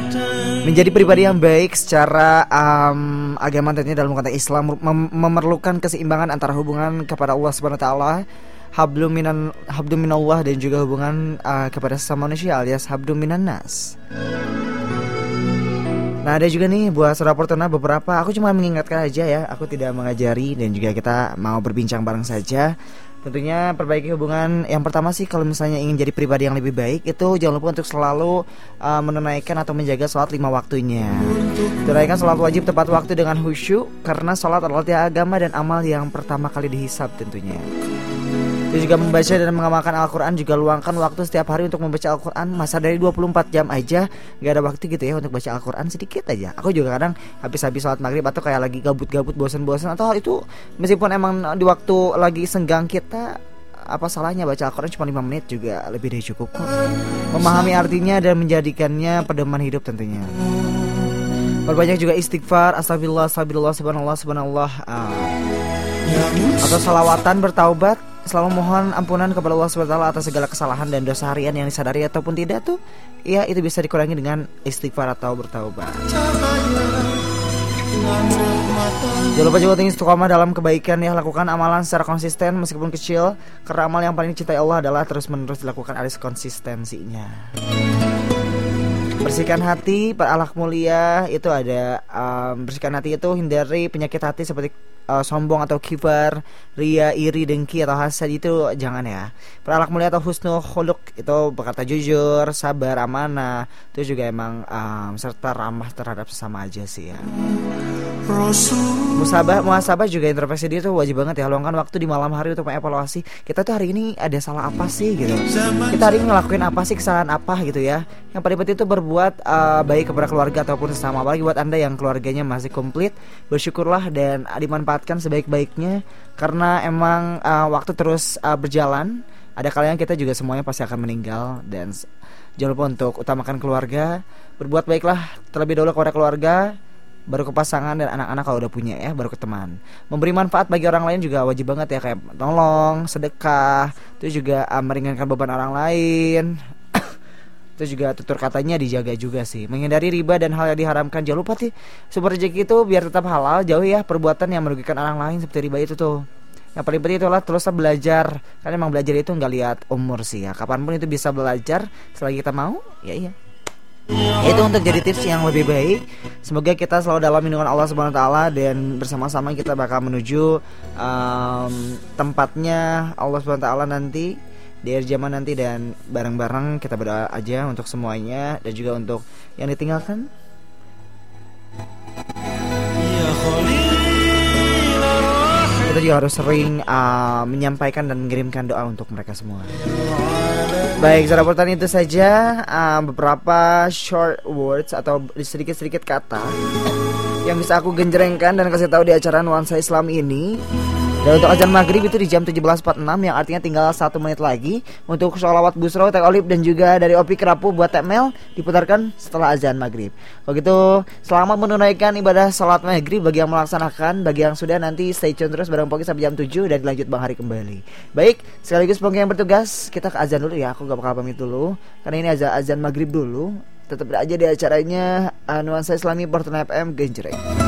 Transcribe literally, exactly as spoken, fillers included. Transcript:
Menjadi pribadi yang baik secara um, agama tentunya dalam konteks Islam mem- memerlukan keseimbangan antara hubungan kepada Allah Subhanahu wa taala, hablum minan hablum minallah, dan juga hubungan uh, kepada sesama manusia alias hablum minan nas. Nah, ada juga nih buat saudara Fortuna beberapa, aku cuma mengingatkan aja ya, aku tidak mengajari, dan juga kita mau berbincang bareng saja. Tentunya perbaiki hubungan. Yang pertama sih, kalau misalnya ingin jadi pribadi yang lebih baik, itu jangan lupa untuk selalu uh, menunaikan atau menjaga sholat lima waktunya. Tunaikan sholat wajib tepat waktu dengan khusyuk, karena sholat adalah tiang agama dan amal yang pertama kali dihisab tentunya. Itu juga membaca dan mengamalkan Al-Quran, juga luangkan waktu setiap hari untuk membaca Al-Quran. Masa dari dua puluh empat jam aja gak ada waktu gitu ya untuk baca Al-Quran, sedikit aja. Aku juga kadang habis-habis sholat maghrib atau kayak lagi gabut-gabut, bosan-bosan, atau itu meskipun emang di waktu lagi senggang kita, apa salahnya baca Al-Quran cuma lima menit juga lebih dari cukup kok. Memahami artinya dan menjadikannya pedoman hidup tentunya. Perbanyak juga istighfar, astagfirullah, astagfirullah, subhanallah, subhanallah, uh, atau salawatan, bertaubat, selalu mohon ampunan kepada Allah subhanahu wa taala atas segala kesalahan dan dosa harian yang disadari ataupun tidak tuh, ya itu bisa dikurangi dengan istighfar atau bertaubat. Jangan lupa juga tinggi istiqomah dalam kebaikan ya, lakukan amalan secara konsisten meskipun kecil, karena amal yang paling dicintai Allah adalah terus menerus dilakukan alias konsistensinya. Bersihkan hati, para akhlak mulia itu ada um, bersihkan hati itu hindari penyakit hati seperti uh, sombong atau kibar, ria, iri, dengki atau hasad, itu jangan ya. Para akhlak mulia atau husnul khuluq itu berkata jujur, sabar, amanah, itu juga emang um, serta ramah terhadap sesama aja sih ya. Musabah, muhasabah juga introspeksi diri itu wajib banget ya. Luangkan waktu di malam hari untuk mengevaluasi kita tuh hari ini ada salah apa sih gitu. Kita hari ini ngelakuin apa sih, kesalahan apa gitu ya. Yang paling penting itu berbuat uh, baik kepada keluarga ataupun sesama. Apalagi buat Anda yang keluarganya masih komplit, bersyukurlah dan dimanfaatkan sebaik-baiknya. Karena emang uh, waktu terus uh, berjalan. Ada kalanya kita juga semuanya pasti akan meninggal. Dan jangan lupa untuk utamakan keluarga. Berbuat baiklah terlebih dahulu kepada keluarga, baru ke pasangan dan anak-anak kalau udah punya ya, baru ke teman. Memberi manfaat bagi orang lain juga wajib banget ya, kayak nolong, sedekah, itu juga uh, meringankan beban orang lain. Itu juga tutur katanya dijaga juga sih. Menghindari riba dan hal yang diharamkan. Jangan lupa sih, sumber rezeki itu biar tetap halal, jauh ya perbuatan yang merugikan orang lain seperti riba itu tuh. Yang paling penting itulah teruslah belajar. Karena emang belajar itu gak lihat umur sih ya. Kapanpun itu bisa belajar selagi kita mau, ya iya. Itu untuk jadi tips yang lebih baik. Semoga kita selalu dalam lindungan Allah Subhanahu wa taala, dan bersama-sama kita bakal menuju um, tempatnya Allah Subhanahu wa taala nanti di akhir zaman nanti, dan bareng-bareng kita berdoa aja untuk semuanya dan juga untuk yang ditinggalkan. Kita juga harus sering uh, menyampaikan dan mengirimkan doa untuk mereka semua. Baik, saudara pertanyaan itu saja uh, beberapa short words atau sedikit-sedikit kata yang bisa aku genjrengkan dan kasih tahu di acara Nuansa Islam ini. Dan untuk azan maghrib itu di jam tujuh belas empat puluh enam, yang artinya tinggal satu menit lagi. Untuk sholawat busro, teh olip, dan juga dari Opi Kerapu buat Teh Mel diputarkan setelah azan maghrib. Kalau gitu, selamat menunaikan ibadah sholat maghrib bagi yang melaksanakan. Bagi yang sudah, nanti stay tune terus bareng Poki sampai jam tujuh dan dilanjut Bang Hari kembali. Baik, sekaligus Poki yang bertugas, kita ke azan dulu ya. Aku gak bakal pamit dulu karena ini azan, azan maghrib dulu. Tetap aja di acaranya Nuansa Islami Fortuna F M Genjreng.